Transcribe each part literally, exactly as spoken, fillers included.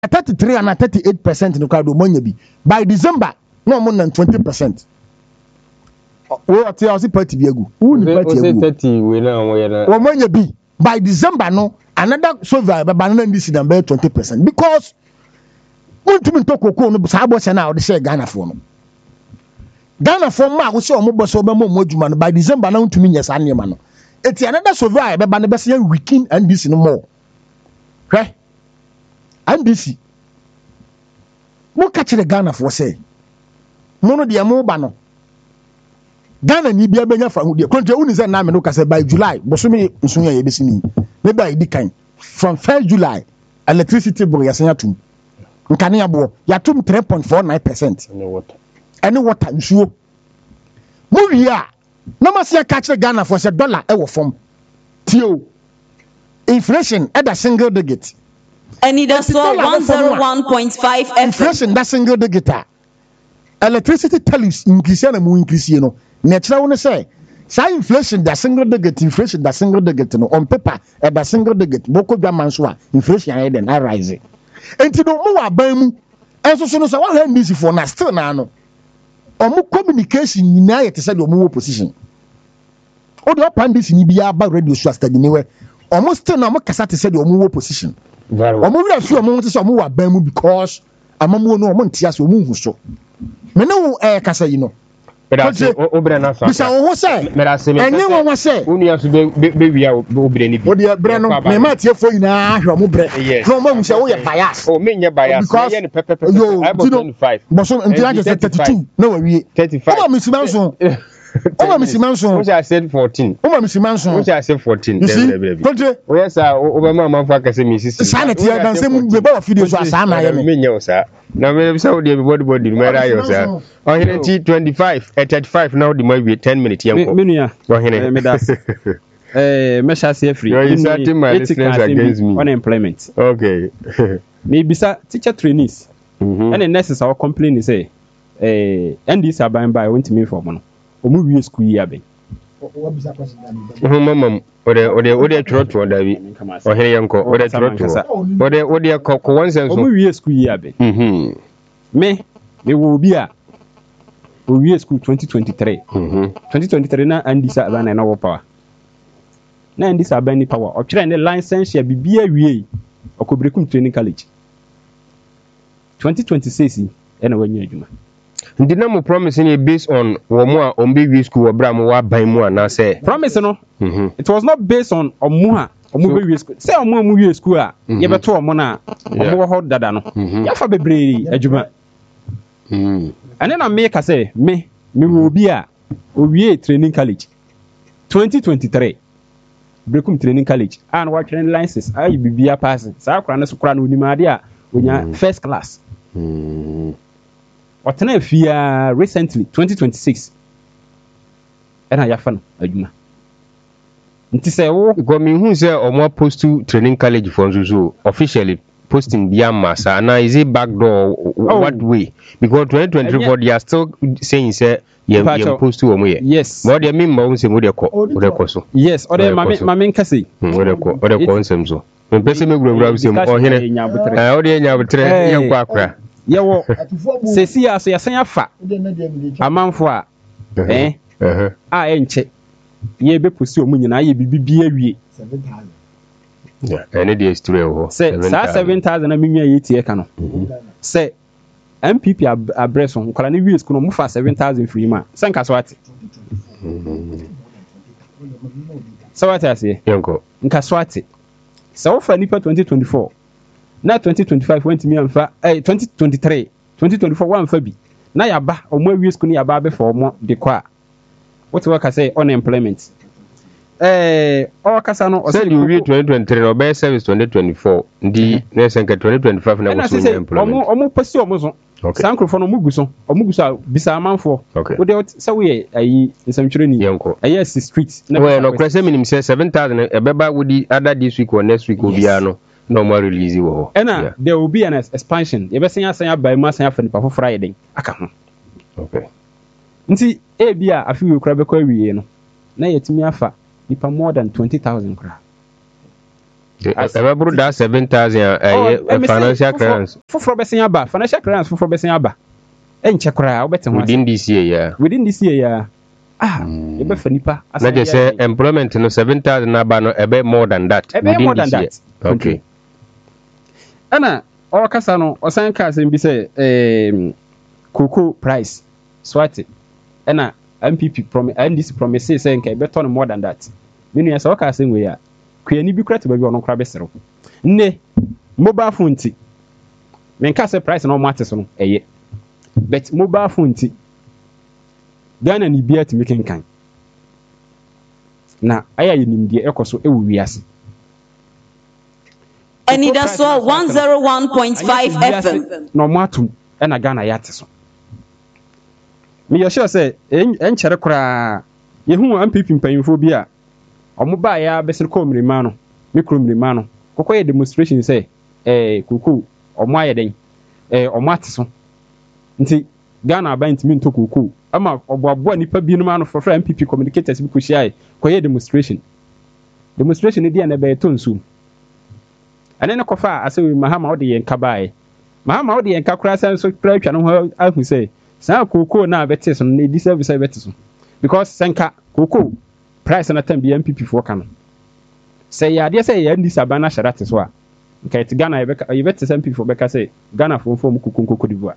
thirty-three and thirty-eight percent no crowd money bi. By December, no more than twenty percent. We are tell us party bi egu. Who ni party egu? thirty we na we na. O money bi. By December no another survey be banana this na be twenty percent because want to talk koko no sa bo se na o de share Ghana for no. Ghana for ma wo se o mo bo so be mo mo adwuma no by December na ntumi nya sa ne ma no. Eti another survey be ba na be se weekend and this no more. Hwe? And this mo catch the Ghana for say mo no de mo ba no Ghana ni bia benya fa hudie konje uni say na me no ka say by July bosomi nsunya ye besi ni me by di kan from first July electricity bill ya senya tum nkane abo ya tum three point four nine percent any water any water nsuo mo wi a na ma say catch the Ghana for say dollar e wo form tio inflation at a single digit. And it does so one oh one point five F M. Inflation that single digit. Electricity tariffs increase and more increase, you know. Natural one say, say inflation that single digit, inflation that single digit, no on paper at that single digit. Boko Jamanswa, inflation I then I rise. And to know more about me, and so soon as I want to for now, still now. Or more communication in United said your more position. Or the upon this in Ibia about radio show study anywhere. Almost still now, Cassati said your more position. Very well. Omo wi asu omo ntse omo wa ban mu because amamu no omo ntia so omo hu so me no eh kasa yi no Bedase obere na so bisa wo ho say enye wo ho say uni asu be be wi a obere ni bi wo de bre no me ma tie fo nyina ahwe omo bre no mo hu say wo ye bias oh me nye bias me ye ni pepepe I bought twenty-five boso ntia je thirty-two na wa wi thirty-five omo misiman so omo misiman so which I said fourteen omo misiman so which I said fourteen konje o yes sir obama manfa kase mi sisi sanity ya dan se mu be ba video so asa na ye me me nye o sa na me say o de body body me ra yo sa o here ti twenty-five at thirty-five now the movie ten minutes yanko me nua o here me das eh me sha say free you starting my listeners against me unemployment okay me bisa teacher trainees mhm and the nurses are complaining say eh and this aban by want me for no omu wie school yi aben o bisa question oh mama ode ode ode trotro dabi o here yanko ode trotro ode ode ko ko one sense omu wie school yi aben mhm me me wo bi a o wie school twenty twenty-three mhm twenty twenty-three na andisa aban na wo power na andisa aban ni power o kire ne license ya bibia wie okobrekum training college twenty twenty-six e na wanya adwuma ndi na mo promise ni based on wo mo a ombe wi school wo bra mo wa ban mu ana say promise no mhm it was not based on omo a omo be wi school say omo amu wi school a ye beto omo na omo wo ho dada no ya fa bebre adwuma mhm ane na me ka say me me wo bi a o wi training college twenty twenty-three brekum training college and wa training license ayi bibia pass sa akra na so kra na onimade a onya first class mhm Otena fia recently twenty twenty-six ena ya fa no adwuma nti say wo go me hu say omo post to training college for nzuzo officially posting bia massa na is it backdoor oh. What way because twenty twenty-four they are still saying say you post to omo here yes but they mean mo say mo de ko mo de ko so yes ode mame mame nkase mo de ko ode ko nsem so me pese me gura gura sem o hene eh ode nya botre ye kwa akra yewo sesi aso yasan afa amanfo a eh eh a enche ye be posi omu nyina ye bibi awie seven thousand yeah ene dey story ho say seven thousand na menwa ye tie ka no say M P P abreso nkala ne wie school no mu fa seven thousand free ma sanka so ate so ate ase yanko nka so ate so fa nipa twenty twenty-four na twenty twenty-five went me amfa eh twenty twenty-three twenty twenty-four one fa bi na yaba omo awie school ni yaba be for omo de kwa what work I say unemployment eh o kasa no o say you read twenty twenty-three no be service twenty twenty-four ndi na senka twenty twenty-five na go so unemployment omo omo pasi omo so sankrofo no mugu so omo gu so bisa amanfo wo de say we ayi nsamtwere ni yanko ayi si street na we no kwese minim say seven thousand e beba wodi other this week or next week obia no normal release wo ena yeah. There will be an expansion ye be senya senya by ma senya fa nipa fofora yeden aka ho okay nti e bia afi we kura be kwa wiye no na yetimi afa nipa more than twenty thousand kura Remember that seven thousand uh, financial clearance. For Bessia, financial clearance for Bessia. And check within this year, yeah. Within this year, yeah. Ah, you be fanipa. Not just say employment no seven thousand naba a bit more than that. A bit more than that. Okay. Anna, or Casano, or San Casin be say, um, cocoa price, swati. Anna, M P P promise, and this promise saying, okay, better more than that. Meaning, as I say, we are. Kuyani be credit baby on crabesero. Ne, mobile phone tea. Men cast a price no matters on a year. But mobile phone tea. Ghana ni bia to making kind. Na aya nim de ekoso e wo wiase. Anida so one oh one point five F M. No matum e na Ghana yate so. Me yo sure say en chere kura ye hu M P P mpanyimfo bi a omo ba ya besir ko mrima no mikro mrima no kokoye demonstration say eh kuku omo aye den eh omo ateso nti Ghana ba ntimi nto kuku ama oboabo nipa bi no ma no for M P P communicators bi ko hia koye demonstration demonstration dia na be to nsu ane ne kofa asewi mahama ode yen kabae mahama ode yen kakura san so pra twa no ho ahu say san kuku na bete so na di service bete so because senka kuku price na time bi M P P for kan say ya dey say ya ndi sabana sharate so a okay to Ghana you bet M P P for beka say Ghana for form kuku kuku diva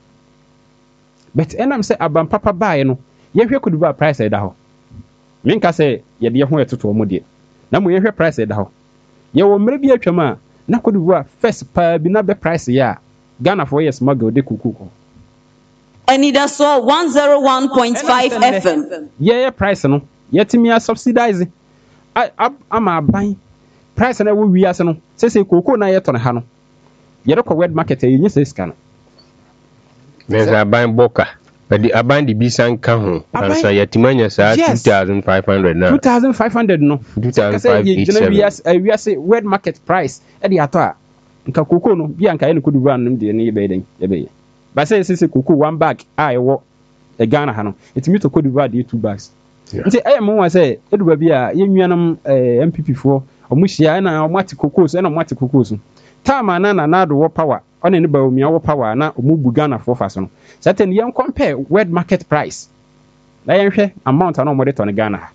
but enam say aban papa bae no ye hwe kudiva price e da ho menka say ye de ho etoto mo de na mo ye hwe price e da ho ye wo mre bi atwam a na kudiva first pa bi na be price ya Ghana for yes smuggle de kuku ko Anida so one oh one point five F M ye price no yetimi a subsidize ama ban price na wo wiase no se se koko na yeto ne ha no yere ko wed market e yin se scan there's a ban boka but the aban di bisan ka ho so yetimanya sa two thousand five hundred na two thousand five hundred no two thousand five hundred wiase wiase wed market price e de ato a nka koko no bia nka ye ne kodu van nim de ne be den ye be ba se se koko one bag a e wo e Ghana ha no etimi to kodu van de two bags. Nti eh mo wa say eduba bi a yennuanam eh M P P fo omuhia na omati kokos na omati kokos tama na na na do wo power ona ne ba omia wo power na omubu Ghana fo fa so no certain yen compare world market price na yen hwe amount na omode to ne Ghana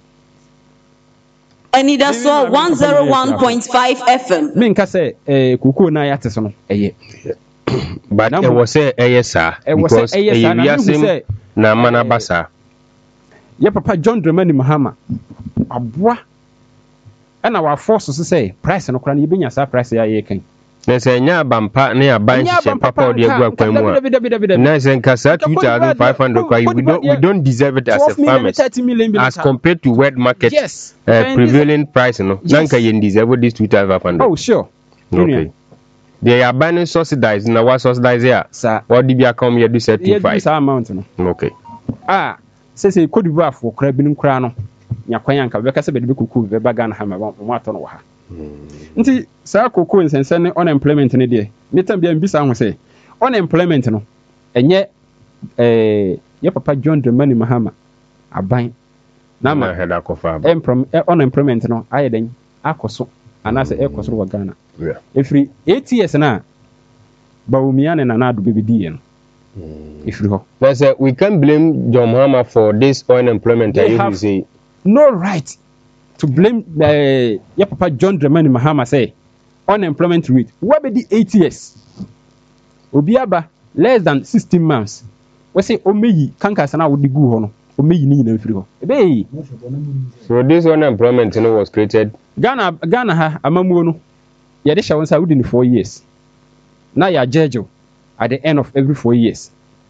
Anida so one oh one point five F M me nka say eh koko na ya tese no eye but e wo say eye sa because eye wiase na mana basa ye papa John Dramani Mahama aboa ana wa force so say price no kra na yebenya sa price ya ye kan na se nya bampa na ya ban hye papa ode egu akwan mu na se nkasa two thousand five hundred kwa we don't we don't deserve it as a farmer as compared to world market yes. uh, prevailing price no yes. Nanka ye deserve this two thousand five hundred oh sure okay they are banning subsidized na what subsidize here sir what did you come here do certified yes amount no okay ah say say Cote d'Ivoire for kra binum kra no nya kwanya nka be ka se be de kuku be ba Ghana ha ma mo ato no wa ha nti sa kuku nsense ne unemployment ne de metam bia mbisa ho say unemployment no enye eh ye papa John Dramani Mahama aban na ma head akofa unemployment no ayeden akoso anase ekoso wa Ghana yeah every eight years na bawumia ne na na do be di no if you but uh, we can't blame John Mahama for this unemployment. They have say no right to blame uh, yeah, Papa John Dramani Mahama say unemployment rate what be the eight years obiaba less than sixteen months we say omeyi kanka sana wo digu ho no omeyi ni na free ho ebe so this unemployment you know, was created Ghana Ghana ha amamuo no ye de shawon sa within four years na ya jejo at the end of every four years.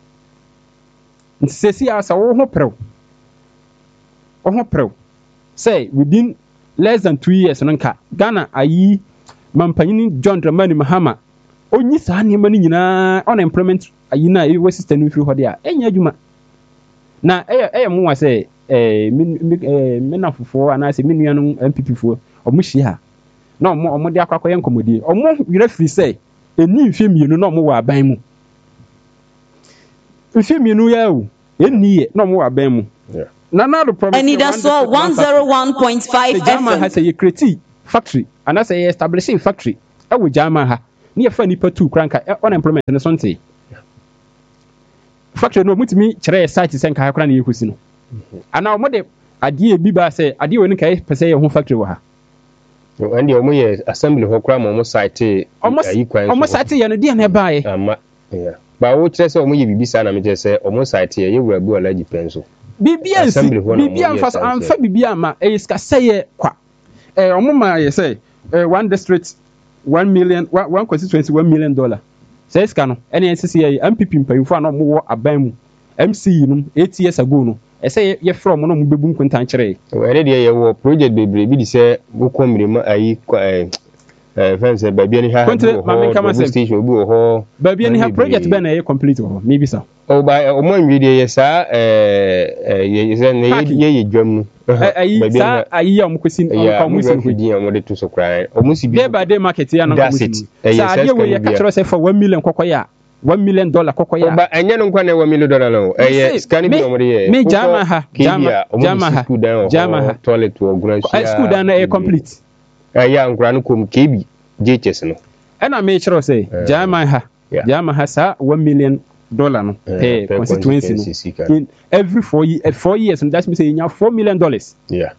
Nsesi asa wo ho prew. Wo ho prew. Say within less than two years nka Ghana ayi mampanyini John Dramani Mahama onyi saa ne mani nyina unemployment ayi na e wo system free ho dia enya adwuma. Na eh eh mo wa say eh me na fofo ana say me nuanu M P P fo omo hia. Na omo omo de akwakoye nkomodie. Omo wira free say eni mfe mienu na omo wa aban mu mfe mienu ya o eni ye na omo wa aban mu na na do problem Anida so one oh one point five F M ha say ye create factory and I say establishing factory e wo jama ha ne ye fa nipa two kranka unemployment ne so nte factory no mutimi kire site sen ka hakra na ye kosi no ana mo de ade bi ba say ade woni kai pese ye ho factory wo ha and the omo ye assembly ho kra mo site ayi kwan omo site ye no de na ba ye ama yeah ba wo kire say omo ye bibisa na me je say omo site ye ye wura bu alaji penso bibia nsi bibia amfa amfa bibia ama e ska say kwa eh omo ma ye say one district one million one, one constituency one million dollar say ska no ene N C C A M P P mpayufo na omo wo aban mu M C no eight years ago no e say ye from no mo bebu nkuntan kire o ene de ye wo project bebre bi di say wo komrema ayi eh fence ba bi ni ha station obi wo ho ba bi ni ha project be na ye complete wo maybe so o ba o mo nwi de ye sa eh ye say ne ye ye dwam no ayi sa ayi ya omkosi omkosi ko di am de to so kran omusi bi dey by day market ya na omkosi sa ade we ye ka tro say for one million kokoya one million dollar kokoya ba enye no kwa na one million dollar no eh scan bi omode ye me jama ha jama jama ha jama ha toilet wo gura sia school dan na e complete eh ya nkura no kom K B J H S no ena me tro say jama ha jama ha sa one million dollar no per constituency no in every four years four years and that means say four million dollars yeah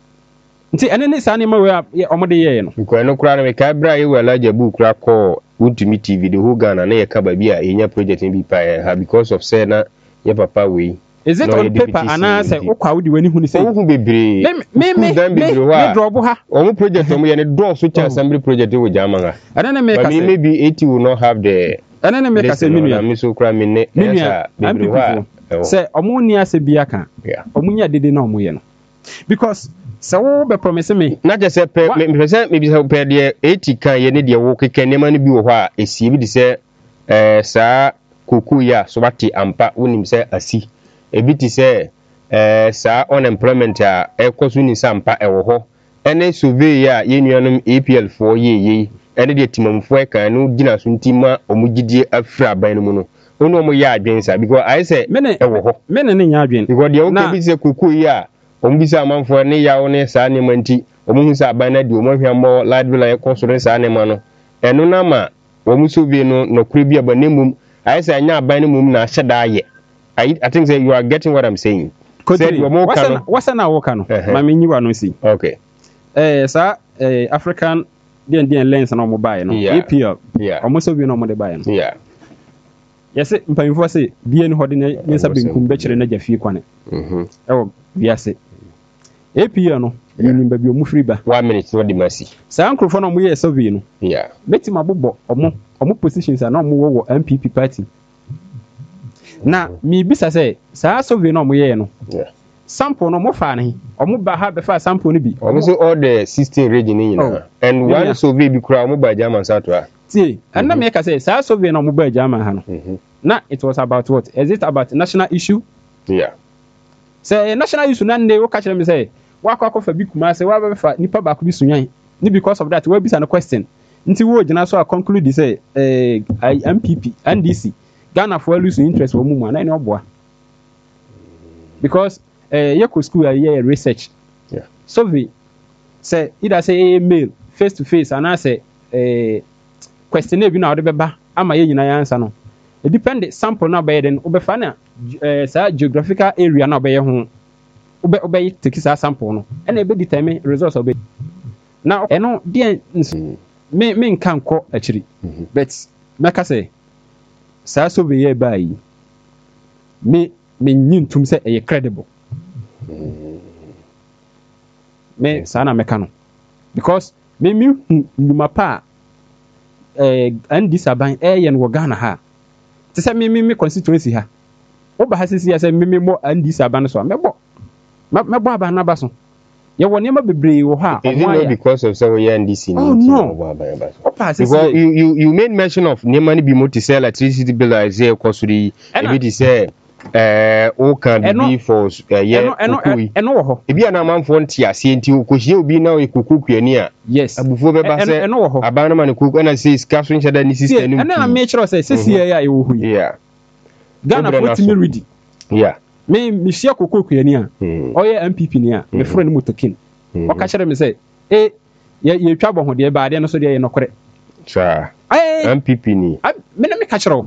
nti ene ne sa ne ma we omode ye no ko eno kura na me ka bra ye wala jabu kura ko Utumi T V the whole Ghana na ye ka ba bia enya project bi pa ha because of say na ye papa we is it on paper ana say okwa wudi wani hu ni say ohu bebre me me me me drop ha omu project omu ye ne do so cha assembly project we jama ha ana na me ka say maybe eighty will not have the ana na me ka say minu ya mi so kura me ne bebre wa say omu ni ase bia kan omu nya dede na omu ye no because so wo be promise me na je say me me say me bi say pe de eighty kan ye ne de wo keke ne ma ne bi wo ho a esie bi de say eh saa koku ya so bati ampa wonim say asi ebi ti say eh saa unemployment a ekoso ni sampa e wo ho ene survey ya ye nuanom A P L four ye ye ene de timamfo e kan no gina so ntima omugidie afra ban no mu no ono mo ya adwen sa because I say e wo ho me ne ne nya adwen because de wo ke bi say koku ya ombisa amanfo ne yawo ne saa ne manti omuhu sa abana di omohwe ambo ladvilla e koso ne saa ne ma no eno na ma omuso bi no no kure bi abanemum I say anya abana mum na ahye da ye I I think say you are getting what I'm saying. Said you mo kan what's na wo kan ma me nyiwa no si okay eh sa eh African den den lens na mo bae no A P L omuso bi no mo de bae no yeah yes mpanyifo say bie ni hode ne nsa benkum be kire na jafie kwane mhm ewo biase A P L no yinim ba bi omu free ba one minute no di masi sa ankrofo no mo ye survey no yeah beti mabobo omo omo positions na omo wo M P P party na mi bisa say sa survey no mo ye no yeah sample no mo fa ne omo ba ha be fa sample no bi omo so all the sixteen region in oh. and one yeah. survey bi kura omo ba German South wa see and na me ka say sa survey no mo ba German ha no mhm na it was about what is it about national issue yeah say national issue na nde wo ka kire me say wa kwa kwa fa bi kuma say wa ba fa nipa ba ko bi sunyan ni because of that we bisa no question nti wo gina so a conclude say eh M P P N D C Ghana for lose interest wo mu na ni oboa because eh yeko school ya research yeah survey say either say mail face to face and I say eh questionnaire bi na wo de beba ama ye nyina ya answer no it depend sample na be den obefa na eh sa geographical area na be ye ho obe obe take sa sample no and e be determine results obe na eno dey me me nkan ko akiri but meka say sa survey ye bai me me nyintum say e credible me sana meka no because me mi nyuma pa eh andi saban eh ye no Ghana ha te say me me constituency ha oba ha sisi ya say me me mo andi saban so mebo mebo aba na ba so ye woni ma bebre wo ha o mo ya because of say we N D C oh no because you you you made mention of ne money be mo to sell electricity bill as say kosuri e be say eh o kan be for ye kokui eno wo ho e bia na manfo ntia se nti okohie obi na o kokuku ani a yes abufo be ba say abana ma ne kokuku na say scarce nchada ni system ni ena na me chiro say sisi ya e wo hu yeah Ghana forty me ready yeah me me share kokoku ani a oye M P P ni a me fro ni motokin o ka kire me say eh ye ye twa bɔ ho de ba de no so de ye nokore Sir. eh M P P ni. me na me ka kyerɛ